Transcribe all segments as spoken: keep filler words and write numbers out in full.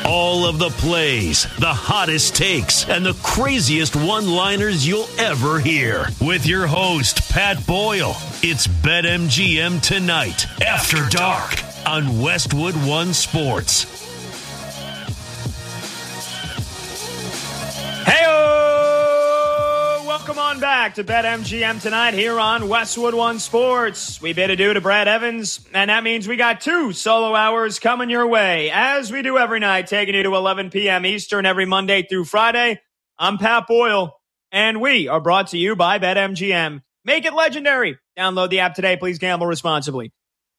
All of the plays, the hottest takes, and the craziest one-liners you'll ever hear. With your host, Pat Boyle. It's BetMGM Tonight, After Dark, on Westwood One Sports. Hey-o! Welcome on back to BetMGM Tonight here on Westwood One Sports. We bid adieu to Brad Evans, and that means we got two solo hours coming your way. As we do every night, taking you to eleven p.m. Eastern every Monday through Friday. I'm Pat Boyle, and we are brought to you by BetMGM. Make it legendary. Download the app today. Please gamble responsibly.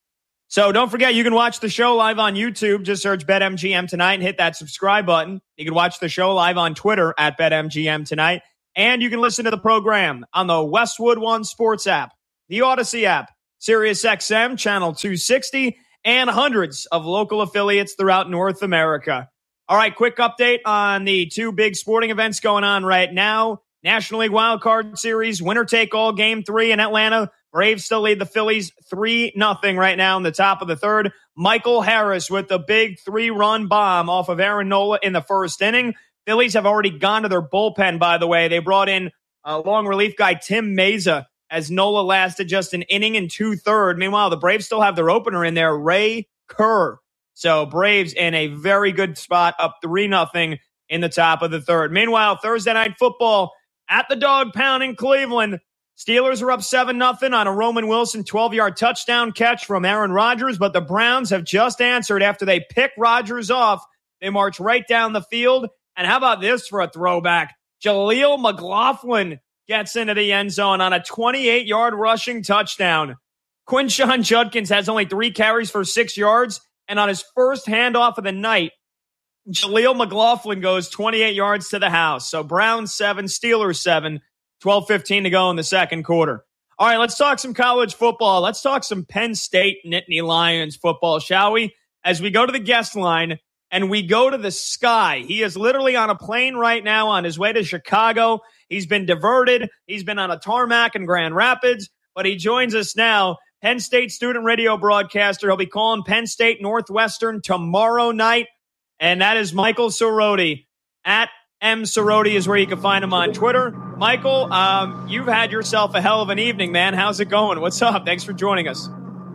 So don't forget, you can watch the show live on YouTube. Just search BetMGM Tonight and hit that subscribe button. You can watch the show live on Twitter at BetMGM Tonight. And you can listen to the program on the Westwood One Sports app, the Odyssey app, SiriusXM Channel two sixty, and hundreds of local affiliates throughout North America. All right, quick update on the two big sporting events going on right now. National League Wild Card Series, winner-take-all Game three in Atlanta. Braves still lead the Phillies three nothing right now in the top of the third. Michael Harris with the big three-run bomb off of Aaron Nola in the first inning. Phillies have already gone to their bullpen, by the way. They brought in uh, long relief guy Tim Meza as Nola lasted just an inning and two-thirds. Meanwhile, the Braves still have their opener in there, Ray Kerr. So Braves in a very good spot, up three nothing in the top of the third. Meanwhile, Thursday Night Football at the Dog Pound in Cleveland. Steelers are up seven nothing on a Roman Wilson twelve-yard touchdown catch from Aaron Rodgers, but the Browns have just answered after they pick Rodgers off. They march right down the field. And how about this for a throwback? Jaleel McLaughlin gets into the end zone on a twenty-eight-yard rushing touchdown. Quinshon Judkins has only three carries for six yards, and on his first handoff of the night, Jaleel McLaughlin goes twenty-eight yards to the house. So Browns seven, Steelers seven, twelve fifteen to go in the second quarter. All right, let's talk some college football. Let's talk some Penn State Nittany Lions football, shall we? As we go to the guest line, and we go to the sky. He is literally on a plane right now on his way to Chicago. He's been diverted. He's been on a tarmac in Grand Rapids, but he joins us now. Penn State student radio broadcaster. He'll be calling Penn State Northwestern tomorrow night, and that is Michael Cerroti. At M Cerroti is where you can find him on Twitter. Michael, um, you've had yourself a hell of an evening, man. How's it going? What's up? Thanks for joining us.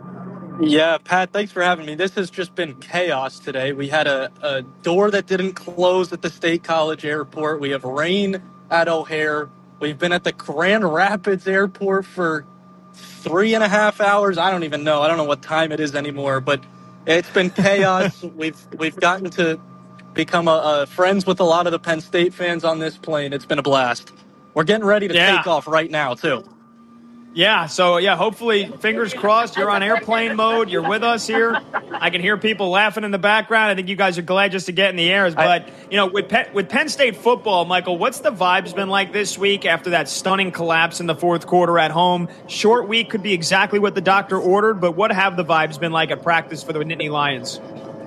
Yeah, Pat, thanks for having me. This has just been chaos today. We had a, a door that didn't close at the State College Airport. We have rain at O'Hare. We've been at the Grand Rapids Airport for three and a half hours. I don't even know. I don't know what time it is anymore, but it's been chaos. we've we've gotten to become a, a friends with a lot of the Penn State fans on this plane. It's been a blast. We're getting ready to yeah. take off right now, too. Yeah, so, yeah, hopefully, fingers crossed, you're on airplane mode. You're with us here. I can hear people laughing in the background. I think you guys are glad just to get in the air. But, you know, with Penn, with Penn State football, Michael, what's the vibes been like this week after that stunning collapse in the fourth quarter at home? Short week could be exactly what the doctor ordered, but what have the vibes been like at practice for the Nittany Lions?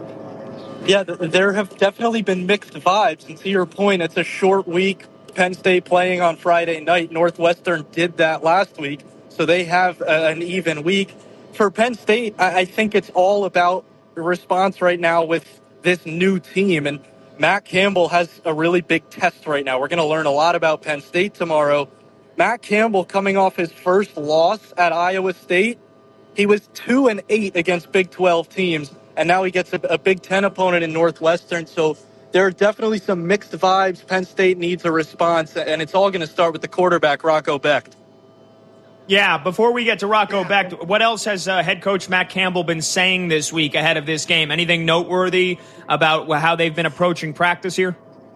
Yeah, there have definitely been mixed vibes. And to your point, it's a short week. Penn State playing on Friday night. Northwestern did that last week. So they have an even week. For Penn State, I think it's all about the response right now with this new team. And Matt Campbell has a really big test right now. We're going to learn a lot about Penn State tomorrow. Matt Campbell coming off his first loss at Iowa State. He was two and eight against Big twelve teams, and now he gets a, a Big Ten opponent in Northwestern. So there are definitely some mixed vibes. Penn State needs a response, and it's all going to start with the quarterback, Rocco Becht. Yeah, before we get to Rocco Becht, what else has uh, head coach Matt Campbell been saying this week ahead of this game? Anything noteworthy about how they've been approaching practice here?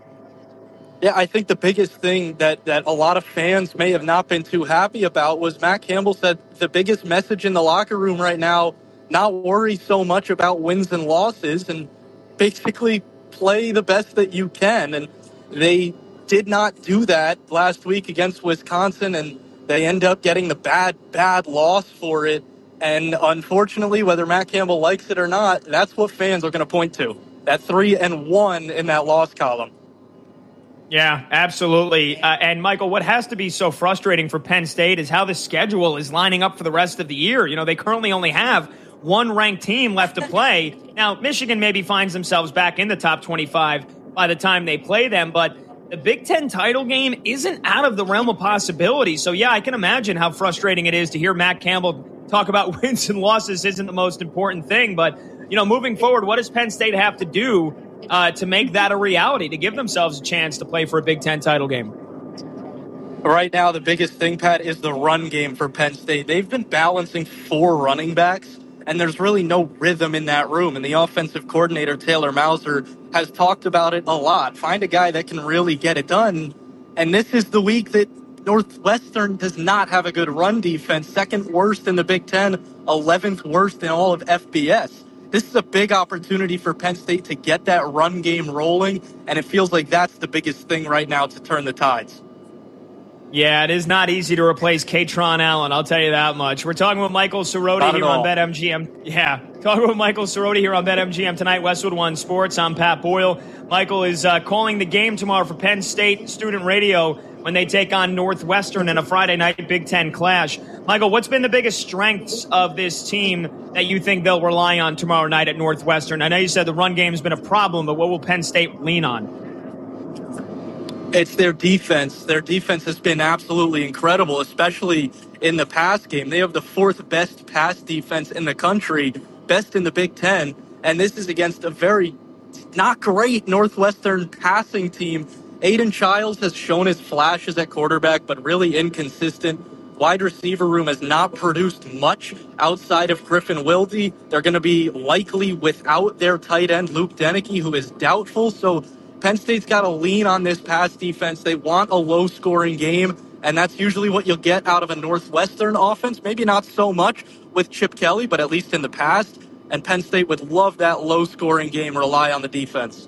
Yeah, I think the biggest thing that, that a lot of fans may have not been too happy about was Matt Campbell said the biggest message in the locker room right now, not worry so much about wins and losses and basically play the best that you can. And they did not do that last week against Wisconsin, and they end up getting the bad, bad loss for it. And unfortunately, whether Matt Campbell likes it or not, that's what fans are going to point to. That three and one in that loss column. Yeah, absolutely. Uh, and Michael, what has to be so frustrating for Penn State is how the schedule is lining up for the rest of the year. You know, they currently only have one ranked team left to play. Now, Michigan maybe finds themselves back in the top twenty-five by the time they play them, but the Big Ten title game isn't out of the realm of possibility. So, yeah, I can imagine how frustrating it is to hear Matt Campbell talk about wins and losses isn't the most important thing. But, you know, moving forward, what does Penn State have to do uh, to make that a reality, to give themselves a chance to play for a Big Ten title game? Right now, the biggest thing, Pat, is the run game for Penn State. They've been balancing four running backs, and there's really no rhythm in that room. And the offensive coordinator, Taylor Mauser, has talked about it a lot. Find a guy that can really get it done. And this is the week that Northwestern does not have a good run defense, second worst in the Big Ten, eleventh worst in all of F B S. This is a big opportunity for Penn State to get that run game rolling, and it feels like that's the biggest thing right now to turn the tides. Yeah, it is not easy to replace Katron Allen, I'll tell you that much. We're talking with Michael Cerroti here on BetMGM. Yeah, talking with Michael Cerroti here on BetMGM tonight, Westwood One Sports. I'm Pat Boyle. Michael is uh, calling the game tomorrow for Penn State Student Radio when they take on Northwestern in a Friday night Big Ten clash. Michael, what's been the biggest strengths of this team that you think they'll rely on tomorrow night at Northwestern? I know you said the run game's been a problem, but what will Penn State lean on? It's their defense. Their defense has been absolutely incredible, especially in the pass game. They have the fourth best pass defense in the country, best in the Big Ten, and this is against a very not great Northwestern passing team. Aiden Childs has shown his flashes at quarterback, but really inconsistent. Wide receiver room has not produced much outside of Griffin Wilde. They're going to be likely without their tight end, Luke Denicky, who is doubtful, so Penn State's got to lean on this pass defense. They want a low-scoring game, and that's usually what you'll get out of a Northwestern offense. Maybe not so much with Chip Kelly, but at least in the past. And Penn State would love that low-scoring game, rely on the defense.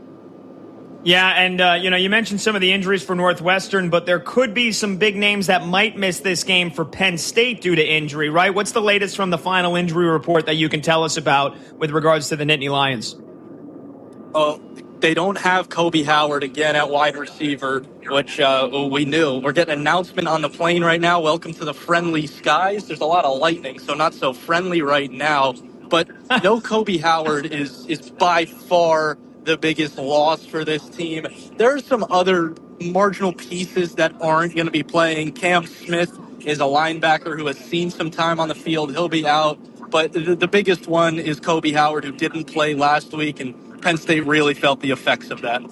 Yeah, and, uh, you know, you mentioned some of the injuries for Northwestern, but there could be some big names that might miss this game for Penn State due to injury, right? What's the latest from the final injury report that you can tell us about with regards to the Nittany Lions? Oh, they don't have Kobe Howard again at wide receiver, which uh, we knew. We're getting an announcement on the plane right now. Welcome to the friendly skies. There's a lot of lightning, so not so friendly right now. But no Kobe Howard is is by far the biggest loss for this team. There are some other marginal pieces that aren't going to be playing. Cam Smith is a linebacker who has seen some time on the field. He'll be out. But the, the biggest one is Kobe Howard, who didn't play last week, and Penn State really felt the effects of that.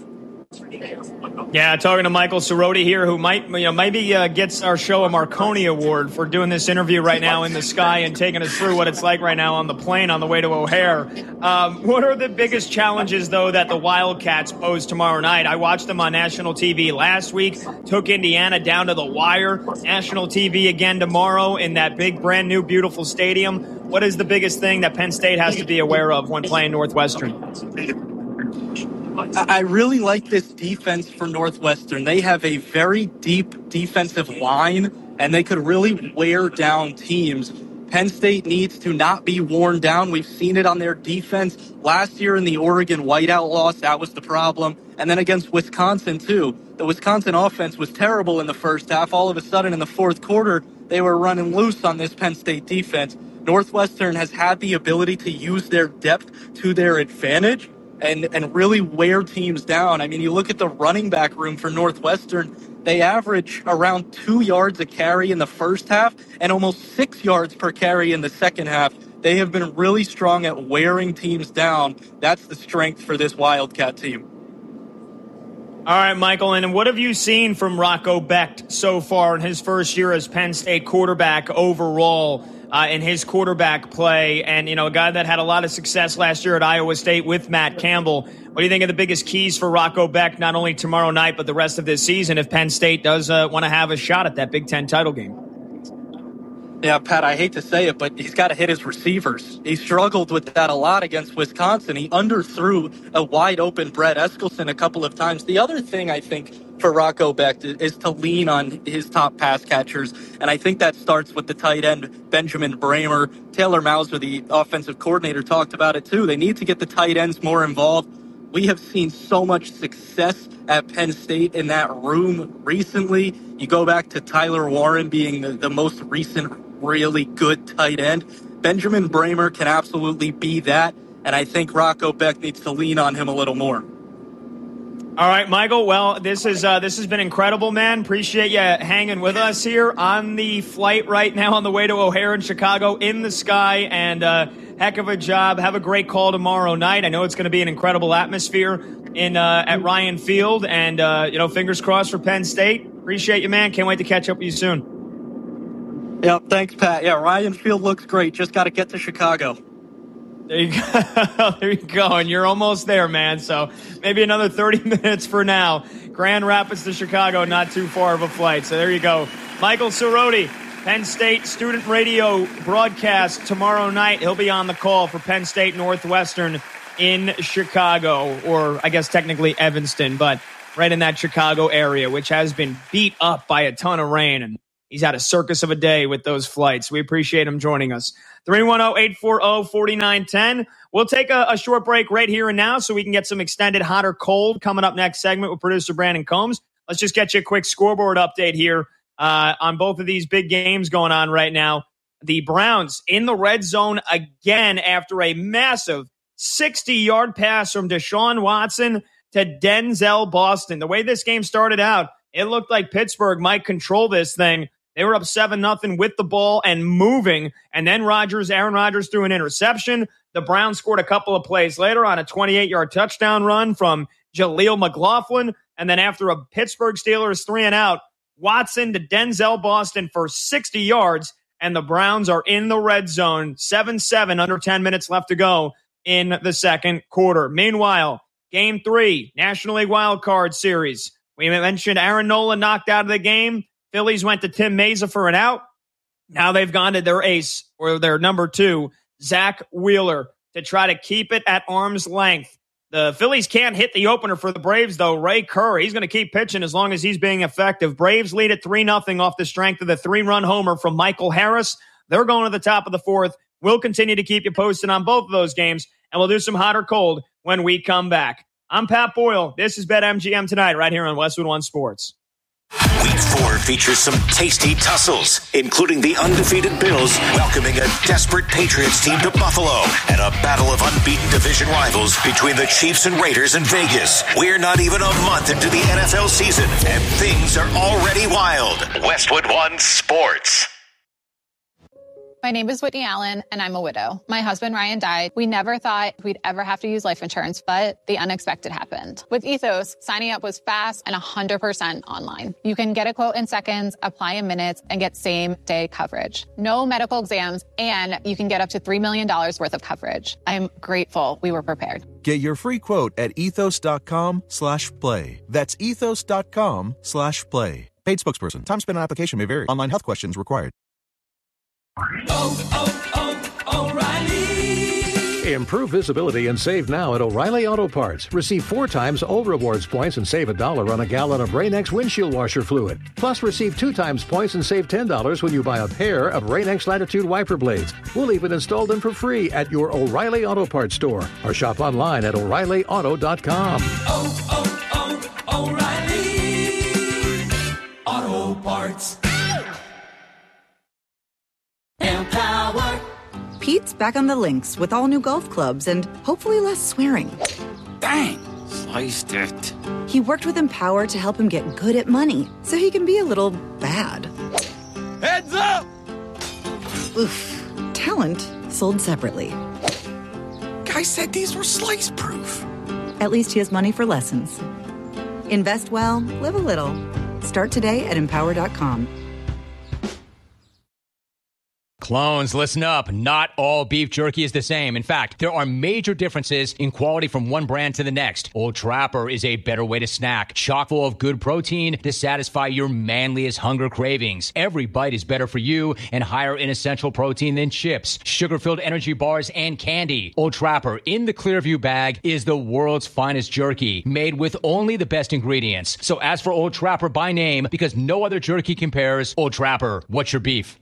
Yeah, talking to Michael Cerroti here, who might, you know, maybe uh, gets our show a Marconi Award for doing this interview right now in the sky and taking us through what it's like right now on the plane on the way to O'Hare. Um, what are the biggest challenges, though, that the Wildcats pose tomorrow night? I watched them on national T V last week, took Indiana down to the wire. National T V again tomorrow in that big, brand new, beautiful stadium. What is the biggest thing that Penn State has to be aware of when playing Northwestern? I really like this defense for Northwestern. They have a very deep defensive line, and they could really wear down teams. Penn State needs to not be worn down. We've seen it on their defense. Last year in the Oregon whiteout loss, that was the problem. And then against Wisconsin, too. The Wisconsin offense was terrible in the first half. All of a sudden, in the fourth quarter, they were running loose on this Penn State defense. Northwestern has had the ability to use their depth to their advantage and, and really wear teams down. I mean, you look at the running back room for Northwestern, they average around two yards a carry in the first half and almost six yards per carry in the second half. They have been really strong at wearing teams down. That's the strength for this Wildcat team. All right, Michael, and what have you seen from Rocco Becht so far in his first year as Penn State quarterback overall uh, in his quarterback play? And, you know, a guy that had a lot of success last year at Iowa State with Matt Campbell. What do you think are the biggest keys for Rocco Becht, not only tomorrow night, but the rest of this season if Penn State does uh, want to have a shot at that Big Ten title game? Yeah, Pat, I hate to say it, but he's got to hit his receivers. He struggled with that a lot against Wisconsin. He underthrew a wide-open Brett Eskelson a couple of times. The other thing, I think, for Rocco Becht is to lean on his top pass catchers, and I think that starts with the tight end, Benjamin Bramer. Taylor Mauser, the offensive coordinator, talked about it, too. They need to get the tight ends more involved. We have seen so much success at Penn State in that room recently. You go back to Tyler Warren being the, the most recent really good tight end. Benjamin Bramer can absolutely be that, and I think Rocco Beck needs to lean on him a little more. All right, Michael. Well, this is uh, this has been incredible, man. Appreciate you hanging with us here on the flight right now on the way to O'Hare in Chicago in the sky, and uh, heck of a job. Have a great call tomorrow night. I know it's going to be an incredible atmosphere in uh, at Ryan Field, and uh, you know, fingers crossed for Penn State. Appreciate you, man. Can't wait to catch up with you soon. Yeah, thanks, Pat. Yeah, Ryan Field looks great. Just got to get to Chicago. There you go. There you go. And you're almost there, man. So maybe another thirty minutes for now. Grand Rapids to Chicago, not too far of a flight. So there you go. Michael Cerroti, Penn State student radio broadcast tomorrow night. He'll be on the call for Penn State Northwestern in Chicago, or I guess technically Evanston, but right in that Chicago area, which has been beat up by a ton of rain. And he's had a circus of a day with those flights. We appreciate him joining us. three one zero, eight four zero, four nine one zero. We'll take a, a short break right here and now so we can get some extended hot or cold coming up next segment with producer Brandon Combs. Let's just get you a quick scoreboard update here uh, on both of these big games going on right now. The Browns in the red zone again after a massive sixty-yard pass from Deshaun Watson to Denzel Boston. The way this game started out, it looked like Pittsburgh might control this thing. They were up seven nothing with the ball and moving. And then Rodgers, Aaron Rodgers threw an interception. The Browns scored a couple of plays later on a twenty-eight-yard touchdown run from Jaleel McLaughlin. And then after a Pittsburgh Steelers three and out, Watson to Denzel Boston for sixty yards. And the Browns are in the red zone, seven seven, under ten minutes left to go in the second quarter. Meanwhile, game three, National League Wild Card Series. We mentioned Aaron Nola knocked out of the game. Phillies went to Tim Mesa for an out. Now they've gone to their ace, or their number two, Zach Wheeler, to try to keep it at arm's length. The Phillies can't hit the opener for the Braves, though. Ray Kerr, he's going to keep pitching as long as he's being effective. Braves lead at three nothing off the strength of the three-run homer from Michael Harris. They're going to the top of the fourth. We'll continue to keep you posted on both of those games, and we'll do some hot or cold when we come back. I'm Pat Boyle. This is BetMGM Tonight right here on Westwood One Sports. Week four features some tasty tussles, including the undefeated Bills welcoming a desperate Patriots team to Buffalo and a battle of unbeaten division rivals between the Chiefs and Raiders in Vegas. We're not even a month into the N F L season, and things are already wild. Westwood One Sports. My name is Whitney Allen, and I'm a widow. My husband, Ryan, died. We never thought we'd ever have to use life insurance, but the unexpected happened. With Ethos, signing up was fast and one hundred percent online. You can get a quote in seconds, apply in minutes, and get same-day coverage. No medical exams, and you can get up to three million dollars worth of coverage. I'm grateful we were prepared. Get your free quote at ethos.com slash play. That's ethos.com slash play. Paid spokesperson. Time spent on application may vary. Online health questions required. Oh, oh, oh, O'Reilly. Improve visibility and save now at O'Reilly Auto Parts. Receive four times O Rewards points and save a dollar on a gallon of Rain-X windshield washer fluid. Plus, receive two times points and save ten dollars when you buy a pair of Rain-X Latitude wiper blades. We'll even install them for free at your O'Reilly Auto Parts store or shop online at O'Reilly Auto dot com. Oh, oh, oh, O'Reilly Auto Parts. Empower. Pete's back on the links with all new golf clubs and hopefully less swearing. Dang, sliced it. He worked with Empower to help him get good at money so he can be a little bad. Heads up! Oof. Talent sold separately. Guy said these were slice proof. At least he has money for lessons. Invest well, live a little. Start today at empower dot com. Clones, listen up. Not all beef jerky is the same. In fact, there are major differences in quality from one brand to the next. Old Trapper is a better way to snack, chock full of good protein to satisfy your manliest hunger cravings. Every bite is better for you and higher in essential protein than chips, sugar-filled energy bars, and candy. Old Trapper in the Clearview bag is the world's finest jerky, made with only the best ingredients. So ask for Old Trapper by name because no other jerky compares. Old Trapper, what's your beef?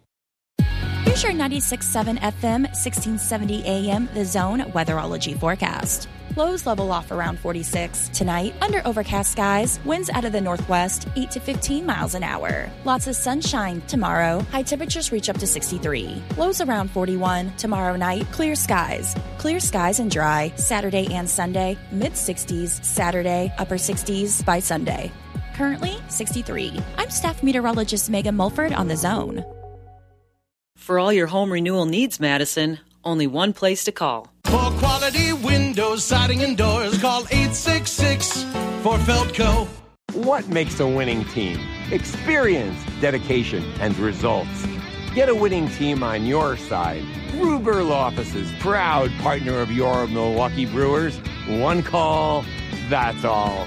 Here's your ninety-six point seven F M, sixteen seventy A M, The Zone weatherology forecast. Lows level off around forty-six. Tonight, under overcast skies, winds out of the northwest, eight to fifteen miles an hour. Lots of sunshine tomorrow. High temperatures reach up to sixty-three. Lows around forty-one. Tomorrow night, clear skies. Clear skies and dry. Saturday and Sunday, mid sixties. Saturday, upper sixties by Sunday. Currently, sixty-three. I'm staff meteorologist Megan Mulford on The Zone. For all your home renewal needs, Madison, only one place to call. For quality windows, siding, and doors, call eight six six for Feldco. What makes a winning team? Experience, dedication, and results. Get a winning team on your side. Ruberl Offices, proud partner of your Milwaukee Brewers. One call, that's all.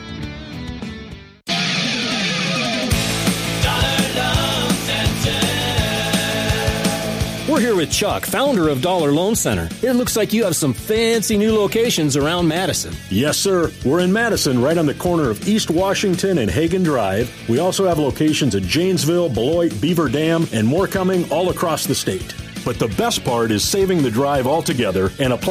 We're here with Chuck, founder of Dollar Loan Center. It looks like you have some fancy new locations around Madison. Yes, sir. We're in Madison, right on the corner of East Washington and Hagen Drive. We also have locations at Janesville, Beloit, Beaver Dam, and more coming all across the state. But the best part is saving the drive altogether and applying